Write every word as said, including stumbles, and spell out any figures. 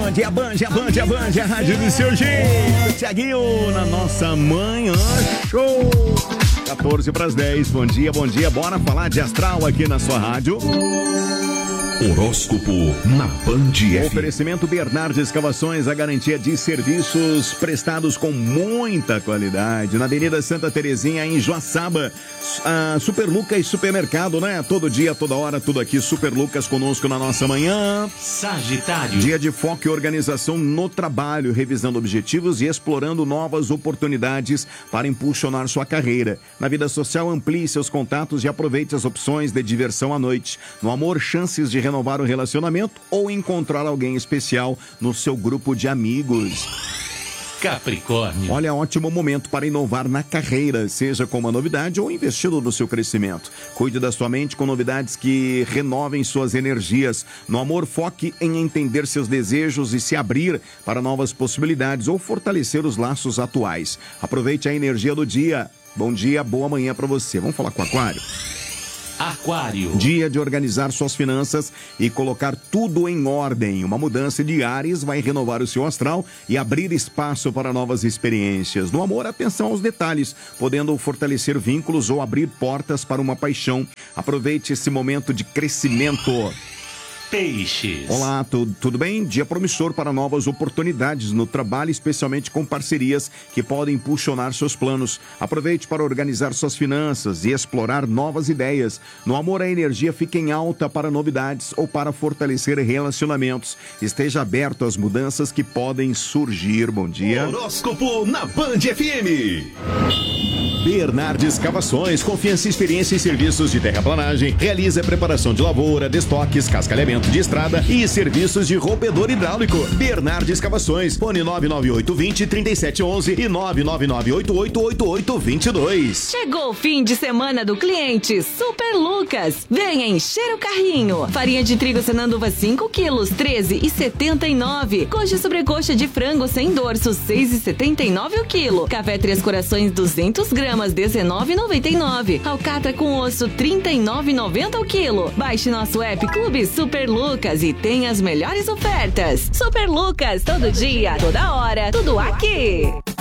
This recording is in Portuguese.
Band, a Band, a Band, a Band, a rádio do seu jeito. Tiaguinho, na nossa manhã, show. quatorze para as dez, bom dia, bom dia. Bora falar de astral aqui na sua rádio. Horóscopo na Band F M. Oferecimento Bernardes Escavações, a garantia de serviços prestados com muita qualidade. Na Avenida Santa Terezinha, em Joaçaba. Ah, Super Lucas Supermercado, né? Todo dia, toda hora, tudo aqui. Super Lucas conosco na nossa manhã. Sagitário. Dia de foco e organização no trabalho, revisando objetivos e explorando novas oportunidades para impulsionar sua carreira. Na vida social, amplie seus contatos e aproveite as opções de diversão à noite. No amor, chances de renovar o relacionamento ou encontrar alguém especial no seu grupo de amigos. Capricórnio. Olha, ótimo momento para inovar na carreira, seja com uma novidade ou investindo no seu crescimento. Cuide da sua mente com novidades que renovem suas energias. No amor, foque em entender seus desejos e se abrir para novas possibilidades ou fortalecer os laços atuais. Aproveite a energia do dia. Bom dia, boa manhã para você. Vamos falar com o Aquário? Aquário. Dia de organizar suas finanças e colocar tudo em ordem. Uma mudança de ares vai renovar o seu astral e abrir espaço para novas experiências. No amor, atenção aos detalhes, podendo fortalecer vínculos ou abrir portas para uma paixão. Aproveite esse momento de crescimento. Peixes. Olá, tu, tudo bem? Dia promissor para novas oportunidades no trabalho, especialmente com parcerias que podem impulsionar seus planos. Aproveite para organizar suas finanças e explorar novas ideias. No amor, a energia fica em alta para novidades ou para fortalecer relacionamentos. Esteja aberto às mudanças que podem surgir. Bom dia. Horóscopo na Band F M. Bernardes Escavações, confiança e experiência em serviços de terraplanagem. Realiza a preparação de lavoura, destoques, cascalhamento de estrada e serviços de rompedor hidráulico. Bernardes Escavações, fone nove nove oito dois zero três sete um um e nove nove nove oito oito oito oito dois dois. Chegou o fim de semana do cliente Super Lucas. Venha encher o carrinho. Farinha de trigo Sananduva cinco quilos, treze e setenta e nove. Coxa e sobrecoxa de frango sem dorso, seis e setenta e nove o quilo. Café Três Corações duzentos gramas, dezenove e noventa e nove. Alcatra com osso, trinta e nove e noventa o quilo. Baixe nosso app Clube Super Lucas e tenha as melhores ofertas. Super Lucas, todo dia, toda hora, tudo aqui.